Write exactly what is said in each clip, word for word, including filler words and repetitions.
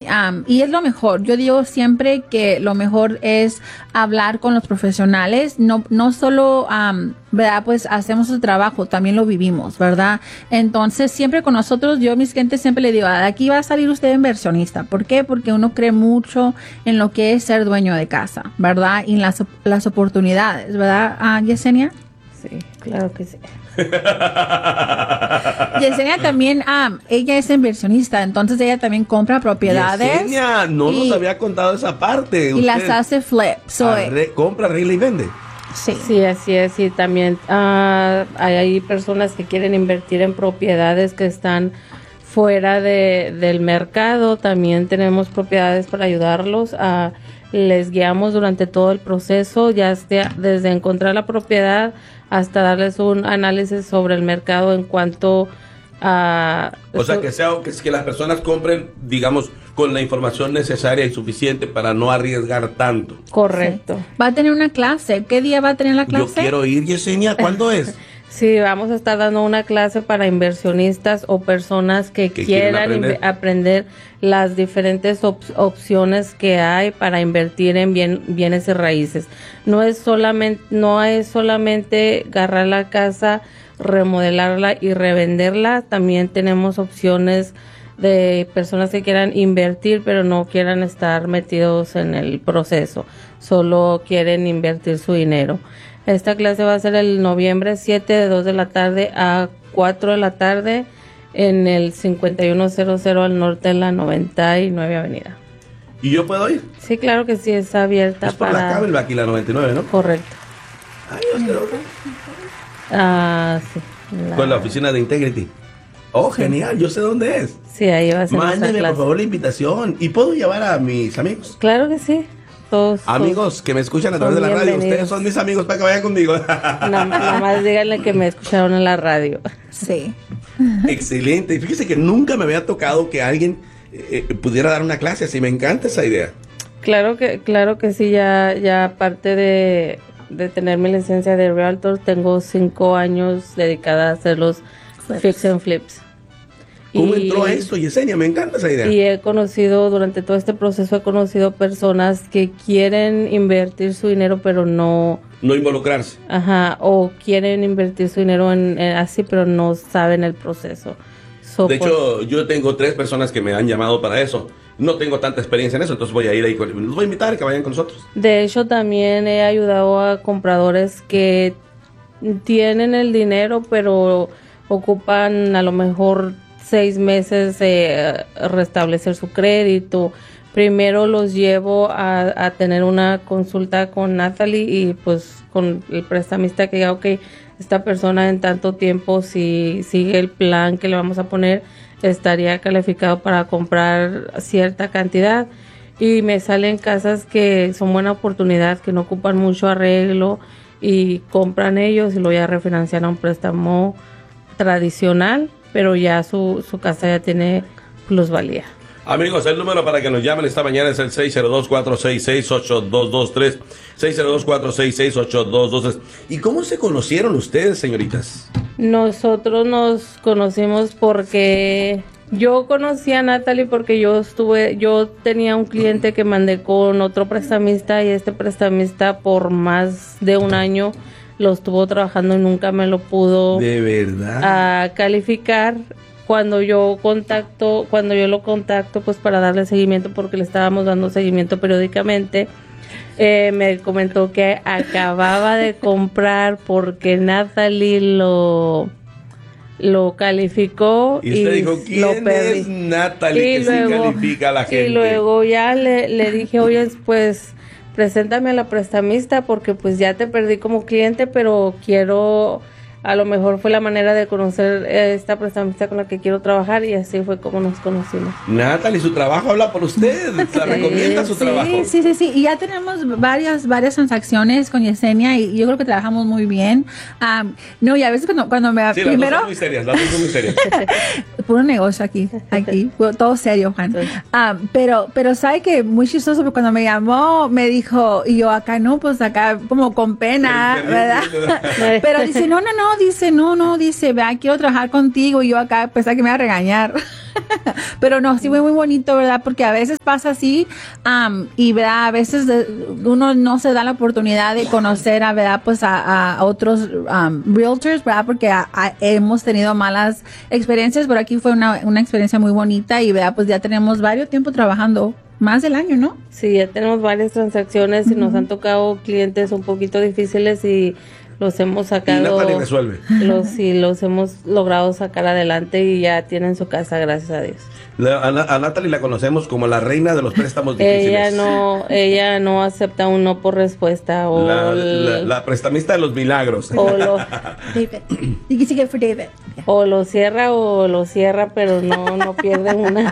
um, y es lo mejor. Yo digo siempre que lo mejor es hablar con los profesionales, no, no solo, um, ¿verdad? Pues hacemos su trabajo, también lo vivimos, ¿verdad? Entonces, siempre con nosotros, yo a mis clientes siempre le digo, de aquí va a salir usted inversionista. ¿Por qué? Porque uno cree mucho en lo que es ser dueño de casa, ¿verdad? Y en las, las oportunidades, ¿verdad, uh, Yesenia? Sí, claro que sí. Yesenia también, um, ella es inversionista, entonces ella también compra propiedades. Yesenia no y, nos había contado esa parte. Y Usted las hace flip. So, arre, compra, arregla y vende. Sí. Sí, así es. Y también uh, hay, hay personas que quieren invertir en propiedades que están fuera de, del mercado. También tenemos propiedades para ayudarlos a... Les guiamos durante todo el proceso, ya sea desde encontrar la propiedad hasta darles un análisis sobre el mercado en cuanto a... O sea, que sea que, que las personas compren, digamos, con la información necesaria y suficiente para no arriesgar tanto. Correcto. Sí. Va a tener una clase. ¿Qué día va a tener la clase? Yo quiero ir, Yesenia. ¿Cuándo es? Sí, vamos a estar dando una clase para inversionistas o personas que, que quieran aprender. aprender las diferentes op opciones que hay para invertir en bien, bienes y raíces. No es solamente, no es solamente agarrar la casa, remodelarla y revenderla. También tenemos opciones de personas que quieran invertir pero no quieran estar metidos en el proceso, solo quieren invertir su dinero. Esta clase va a ser el noviembre siete de dos de la tarde a cuatro de la tarde en el cincuenta y uno cero cero al norte de la noventa y nueve avenida. ¿Y yo puedo ir? Sí, claro que sí, está abierta. Es por para... la Camelback aquí la noventa y nueve, ¿no? Correcto. Ay, yo quiero ver. Ah, sí. La... Con la oficina de Integrity. Oh, sí. Genial, yo sé dónde es. Sí, ahí va a ser. Mándeme, por favor, la invitación. ¿Y puedo llevar a mis amigos? Claro que sí. Todos, amigos todos que me escuchan a través de la radio, ustedes son mis amigos para que vayan conmigo. Nada na más díganle que me escucharon en la radio. Sí. Excelente. Y fíjese que nunca me había tocado que alguien eh, pudiera dar una clase así. Me encanta esa idea. Claro que, claro que sí. Ya, ya aparte de, de tener mi licencia de Realtor, tengo cinco años dedicada a hacer los flips. fix and flips. ¿Cómo y, entró a esto, Yesenia? Me encanta esa idea. Y he conocido, durante todo este proceso, he conocido personas que quieren invertir su dinero, pero no... No involucrarse. Ajá, o quieren invertir su dinero en, en así, pero no saben el proceso. So, de por... hecho, yo tengo tres personas que me han llamado para eso. No tengo tanta experiencia en eso, entonces voy a ir ahí. Los voy a invitar a que vayan con nosotros. De hecho, también he ayudado a compradores que tienen el dinero, pero ocupan a lo mejor... seis meses eh, restablecer su crédito. Primero los llevo a, a tener una consulta con Natalie y pues con el prestamista que diga, ok, esta persona en tanto tiempo, si sigue el plan que le vamos a poner, estaría calificado para comprar cierta cantidad. Y me salen casas que son buena oportunidad, que no ocupan mucho arreglo y compran ellos y lo ya refinancian a un préstamo tradicional, pero ya su, su casa ya tiene plusvalía. Amigos, el número para que nos llamen esta mañana es el seis cero dos, cuatro seis seis, ocho dos dos tres, seis cero dos, cuatro seis seis, ocho dos dos tres. ¿Y cómo se conocieron ustedes, señoritas? Nosotros nos conocimos porque yo conocí a Natalie porque yo estuve, yo tenía un cliente que mandé con otro prestamista y este prestamista por más de un año lo estuvo trabajando y nunca me lo pudo de verdad a calificar. Cuando yo contacto, cuando yo lo contacto, pues para darle seguimiento, porque le estábamos dando seguimiento periódicamente, eh, me comentó que acababa de comprar porque Natalie lo lo calificó y usted y dijo, ¿quién lo perdí. es Natalie y que luego, sí califica a la gente? Y luego ya le, le dije, oye, pues preséntame a la prestamista porque pues ya te perdí como cliente, pero quiero, a lo mejor fue la manera de conocer a esta prestamista con la que quiero trabajar y así fue como nos conocimos. Natalie, su trabajo habla por usted, la sí, recomienda su sí, trabajo. Sí, sí, sí, y ya tenemos varias varias transacciones con Yesenia y yo creo que trabajamos muy bien. Um, no, y a veces cuando, cuando me... Sí, primero, las dos son muy serias, las dos son muy serias. Puro negocio aquí, aquí, todo serio, Juan. Um, pero, pero sabe que muy chistoso porque cuando me llamó, me dijo, y yo acá no, pues acá como con pena, ¿verdad? Pero dice, no, no, no, dice, no, no, dice, vea, quiero trabajar contigo, y yo acá pensaba que me iba a regañar. Pero no, sí fue muy bonito, ¿verdad? Porque a veces pasa así, um, y ¿verdad? A veces de, uno no se da la oportunidad de conocer, a, ¿verdad? Pues a, a otros um, realtors, ¿verdad? Porque a, a, hemos tenido malas experiencias, pero aquí fue una, una experiencia muy bonita y, ¿verdad? Pues ya tenemos varios tiempo trabajando. Más del año, ¿no? Sí, ya tenemos varias transacciones y uh-huh. nos han tocado clientes un poquito difíciles y los hemos sacado. Y Natalie resuelve. Los, sí, los hemos logrado sacar adelante y ya tienen su casa, gracias a Dios. La, a, a Natalie la conocemos como la reina de los préstamos difíciles. Ella no, ella no acepta un no por respuesta. O la, el, la, la prestamista de los milagros. O lo, David. You can take it for David. Yeah. O lo cierra o lo cierra, pero no, no pierde una.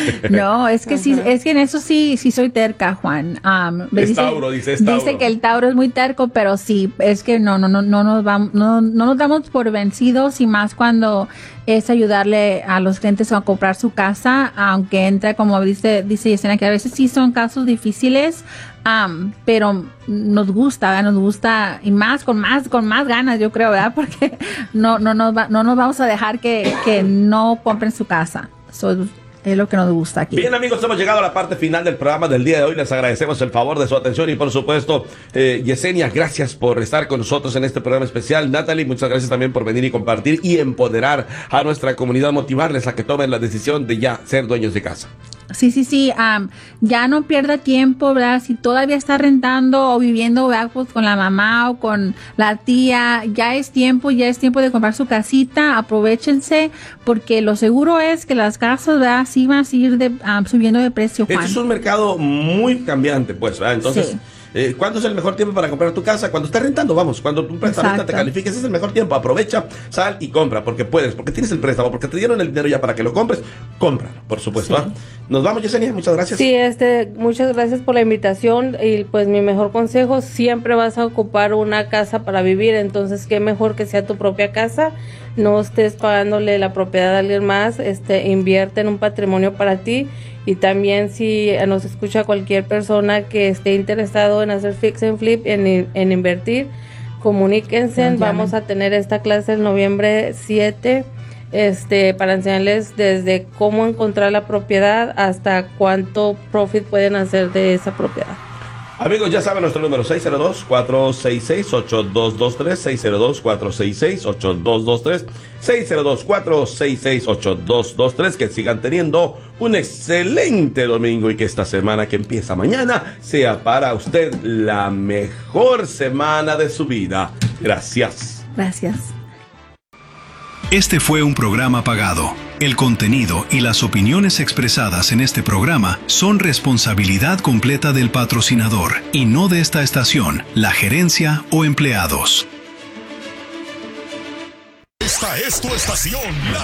No, es que sí, es que en eso sí, sí soy terca, Juan. Um, es dice, Tauro, dice, es Tauro. Dice que el Tauro es muy terco, pero sí, es que no, no, no, no nos vamos, no, no nos damos por vencidos y más cuando es ayudarle a los clientes a comprar su casa, aunque entra, como dice, dice Yesenia, que a veces sí son casos difíciles, um, pero nos gusta, ¿verdad? Nos gusta y más, con más, con más ganas, yo creo, ¿verdad? Porque no, no nos va, no nos vamos a dejar que, que no compren su casa. So, es lo que nos gusta aquí. Bien, amigos, hemos llegado a la parte final del programa del día de hoy. Les agradecemos el favor de su atención y, por supuesto, eh, Yesenia, gracias por estar con nosotros en este programa especial. Natalie, muchas gracias también por venir y compartir y empoderar a nuestra comunidad, motivarles a que tomen la decisión de ya ser dueños de casa. Sí, sí, sí, um, ya no pierda tiempo, ¿verdad? Si todavía está rentando o viviendo, ¿verdad? Pues con la mamá o con la tía, ya es tiempo, ya es tiempo de comprar su casita, aprovechense, porque lo seguro es que las casas, ¿verdad? Sí van a seguir de, um, subiendo de precio, Juan. Este es un mercado muy cambiante, pues, ¿verdad? Entonces... Sí. Eh, ¿Cuándo es el mejor tiempo para comprar tu casa? Cuando estás rentando, vamos, cuando tu prestamista te califique, ese es el mejor tiempo. Aprovecha, sal y compra, porque puedes, porque tienes el préstamo, porque te dieron el dinero ya para que lo compres, cómpralo, por supuesto. Sí. ¿eh? Nos vamos, Yesenia, muchas gracias. Sí, este, muchas gracias por la invitación y pues mi mejor consejo, siempre vas a ocupar una casa para vivir, entonces qué mejor que sea tu propia casa, no estés pagándole la propiedad a alguien más, este, invierte en un patrimonio para ti. Y también si nos escucha cualquier persona que esté interesado en hacer fix and flip, en, en invertir, comuníquense. No, vamos a tener esta clase el noviembre siete, este, para enseñarles desde cómo encontrar la propiedad hasta cuánto profit pueden hacer de esa propiedad. Amigos, ya saben nuestro número seis cero dos, cuatro seis seis, ocho dos dos tres, seis cero dos, cuatro seis seis, ocho dos dos tres, seis cero dos, cuatro seis seis, ocho dos dos tres. Que sigan teniendo un excelente domingo y que esta semana que empieza mañana sea para usted la mejor semana de su vida. Gracias. Gracias. Este fue un programa pagado. El contenido y las opiniones expresadas en este programa son responsabilidad completa del patrocinador y no de esta estación, la gerencia o empleados. Esta es tu estación.